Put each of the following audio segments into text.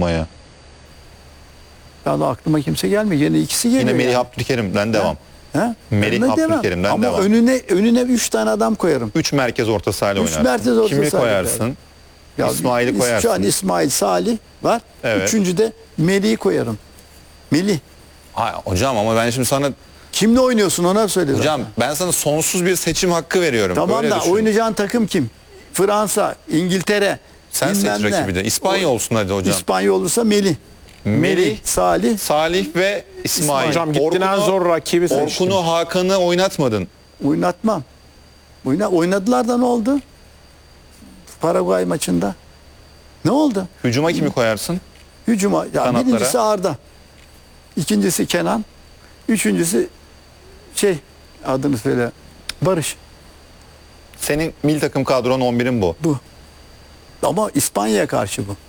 hücumaya? Ya da aklıma kimse gelmiyor. Yine ikisi geliyor. Yine Melih yani. Abdülkerim'den devam. Ha? Melih Önüne demem. Abdülkerim'den Ama devam. önüne 3 tane adam koyarım. 3 merkez orta sahayla Üç oynarsın. merkez orta Kimi sahayla koyarsın? Ya İsmail'i koyarsın. Şu an İsmail, Salih var. Evet. Üçüncü de Melih'i koyarım. Melih. Ha, hocam ama ben şimdi sana Kimle oynuyorsun ona söyle. hocam ben sana sonsuz bir seçim hakkı veriyorum. Tamam Öyle da düşün. oynayacağın takım kim? Fransa, İngiltere. Sen seç bilmem ne. rakibi de. İspanya olsun hadi hocam. İspanya olursa Melih. Melih, Salih. Salih ve İsmail. Hocam gittin en zor rakibi seçtin. Orkun'u, Hakan'ı oynatmadın. Oynatmam. Oynadılar da ne oldu? Paraguay maçında. Ne oldu? Hücuma kimi koyarsın? Hücuma. Ya Kanatlara. birincisi Arda. İkincisi Kenan. Üçüncüsü adını söyle. Barış. Senin milli takım kadron 11'in bu. Bu. Ama İspanya'ya karşı bu.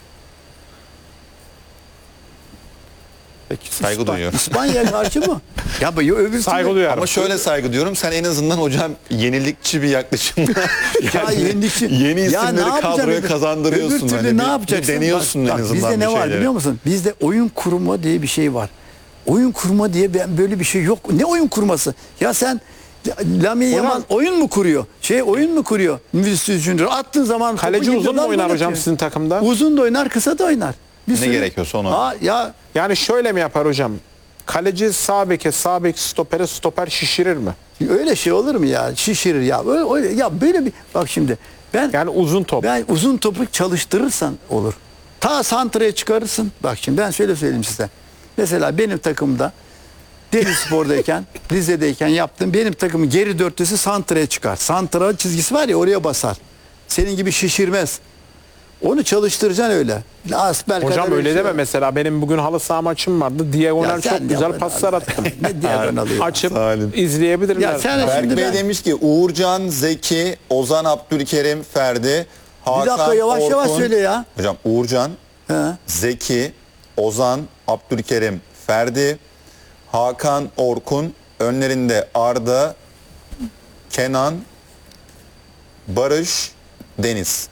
Peki saygı duyuyorum. İspanya'ya karşı bu. Ya bu öbür Saygı duyarım. Ama şöyle saygı duyuyorum. Sen en azından hocam yenilikçi bir yaklaşımla yenilikçi. yeni Ya ne isimleri yapacağım kadroya öbür- kazandırıyorsun. Öbür türlü Hani ne bir yapacaksın? deniyorsun Bak, en azından bizde bir ne var şeyleri. biliyor musun? Bizde oyun kurma diye bir şey var. Oyun kurma diye böyle bir şey yok. Ne oyun kurması? Ya sen Lamine Yamal oyun mu kuruyor? Oyun mu kuruyor? Müdürsüzcündür. Attığın zaman Kaleci topu uzun mu yediler, oynar gol hocam atıyor. sizin takımda? Uzun da oynar, kısa da oynar. Ne gerekiyorsa onu. Ya Yani şöyle mi yapar hocam? Kaleci sağ beke, sağ bek stopere, stoper şişirir mi? öyle şey olur mu ya? Şişirir ya. Ya böyle bir bak şimdi Yani uzun top. ben uzun topu çalıştırırsan olur. Ta santraya çıkarırsın. Bak şimdi ben şöyle söyleyeyim size. Mesela benim takımda Denizspor'dayken, Rize'deyken yaptım. Benim takımın geri dörtlüsü santraya çıkar. Santra çizgisi var ya oraya basar. Senin gibi şişirmez. Onu çalıştıracaksın öyle. Hocam öyle deme mesela benim bugün halı saha maçım vardı. Diagonal çok güzel paslar attım. Ne diagonal ya? Açıp Salim. izleyebilirler. Ya sen Berk şimdi Bey ben... demiş ki Uğurcan, Zeki, Ozan Abdülkerim, Ferdi, Hakan, Bir dakika yavaş Orkun. yavaş söyle ya. Hocam Uğurcan, He. Zeki, Ozan, Abdülkerim, Ferdi, Hakan, Orkun, önlerinde Arda, Kenan, Barış, Deniz.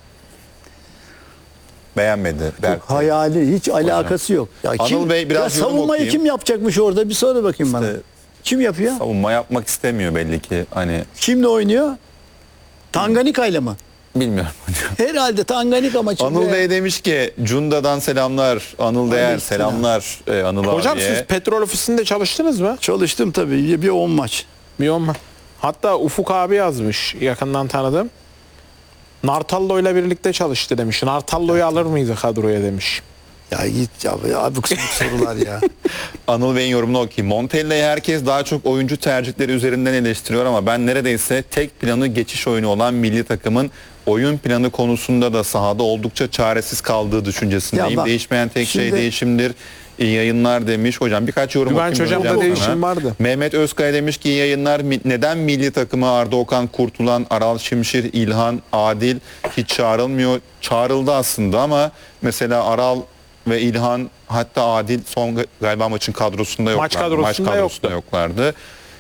Beğenmedi Berk Bey. Hayali hiç alakası yok. Ya Anıl Bey, biraz ya yorum savunmayı okuyayım. kim yapacakmış orada bir söyle bakayım bana. İşte- Kim yapıyor? Savunma yapmak istemiyor belli ki. Hani Kimle oynuyor? Tanganyika ile mi? bilmiyorum hocam. Herhalde Tanganyika maçında. Anıl Bey demiş ki Cunda'dan selamlar. Anıl Değer Aleykümselam. selamlar Anıl Hocam abiye. siz petrol ofisinde çalıştınız mı? Çalıştım tabii bir 10 maç. Bir on mu? Hatta Ufuk abi yazmış yakından tanıdım. Nartallo ile birlikte çalıştı demiş. Nartallo'yu alır mıydı kadroya demiş. Ya git ya abuk sabuk sorular ya. Anıl Bey'in yorumunu okuyayım. Montella'yı herkes daha çok oyuncu tercihleri üzerinden eleştiriyor ama ben neredeyse tek planı geçiş oyunu olan milli takımın oyun planı konusunda da sahada oldukça çaresiz kaldığı düşüncesindeyim. Ya bak, Değişmeyen tek şey şimdi- değişimdir. İyi yayınlar demiş. Hocam birkaç yorum Güvenç okuyayım. hocam da hocam değişim sana. vardı. Mehmet Özkaya demiş ki iyi yayınlar. Neden milli takıma Arda Okan, Kurtulan, Aral Şimşir, İlhan, Adil hiç çağrılmıyor? Çağrıldı aslında ama mesela Aral ve İlhan hatta Adil son galiba maçın kadrosunda yoklardı. Maç kadrosunda yoktu. yoklardı.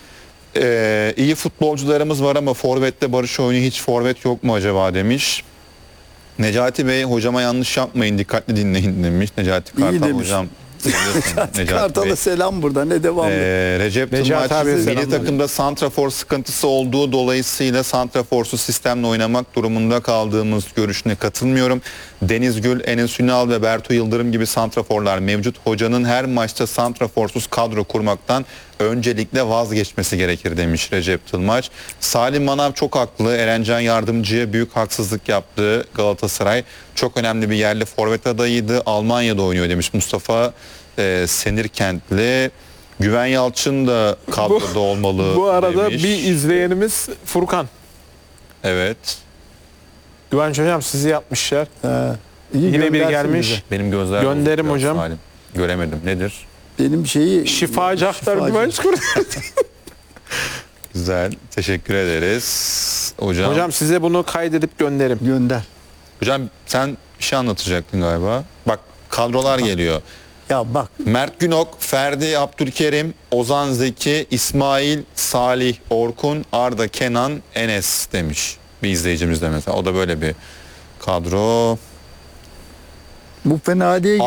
İyi futbolcularımız var ama forvette Barış oyunu hiç forvet yok mu acaba demiş. Necati Bey hocama yanlış yapmayın dikkatli dinleyin demiş. Necati İyi Kartal demiş. hocam. seviyorsun Necati Bey. Kartal'a selam burada ne devamlı. Recep Necati Tılmaç abiye milli selamlar. takımda santrafor sıkıntısı olduğu dolayısıyla santraforsuz sistemle oynamak durumunda kaldığımız görüşüne katılmıyorum. Deniz Gül, Enes Ünal ve Bertu Yıldırım gibi santraforlar mevcut. Hocanın her maçta santraforsuz kadro kurmaktan öncelikle vazgeçmesi gerekir demiş Recep Tılmaç. Salim Manav çok haklı. Erencan Yardımcı'ya büyük haksızlık yaptı Galatasaray. Çok önemli bir yerli forvet adayıydı. Almanya'da oynuyor demiş Mustafa Senirkentli. Güven Yalçın da kadroda olmalı Bu arada demiş. bir izleyenimiz Furkan. Evet. Güvenç hocam sizi yapmışlar. İyi Yine biri göndersin gelmiş. bize. Benim gözler Gönderim bozuk biraz hocam. Salim. Göremedim. Nedir? Benim şeyi... Şifacı aktar Güvenç kurdu. Güzel. Teşekkür ederiz. Hocam. Hocam size bunu kaydedip gönderim. Gönder. Hocam sen bir şey anlatacaktın galiba. Bak kadrolar geliyor. Ya bak Mert Günok, Ferdi Abdülkerim, Ozan Zeki, İsmail, Salih, Orkun, Arda, Kenan, Enes demiş. Bir izleyicimiz de mesela. O da böyle bir kadro. bu fena değil.